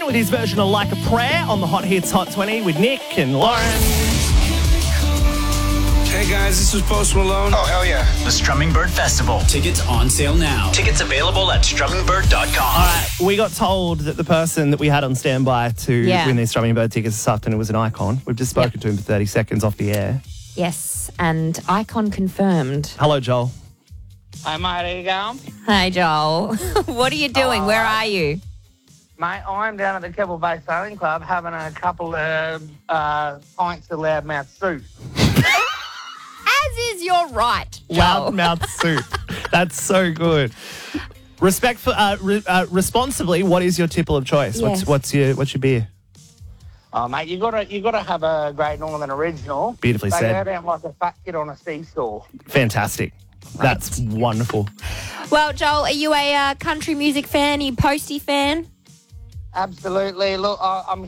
with his version of Like a Prayer on the Hot Hits Hot 20 with Nick and Lauren. Hey guys, this is Post Malone. Oh, hell yeah. The Strumming Bird Festival. Tickets on sale now. Tickets available at strummingbird.com. All right, we got told that the person that we had on standby to win these Strumming Bird tickets this afternoon was an icon. We've just spoken to him for 30 seconds off the air. Yes, and icon confirmed. Hello, Joel. Hey, mate, how you going? Hey, Joel. What are you doing? Where are you? Mate, I'm down at the Keppel Bay Sailing Club having a couple of pints of loudmouth soup. As is your right, Joel. Loudmouth soup. That's so good. Responsibly, what is your tipple of choice? Yes. What's your beer? Oh, mate, you gotta have a Great Northern Original. Beautifully they said. go down like a fat kid on a seesaw. Fantastic. That's wonderful. Well, Joel, are you a country music fan? Are you a Posty fan? Absolutely. Look, I'm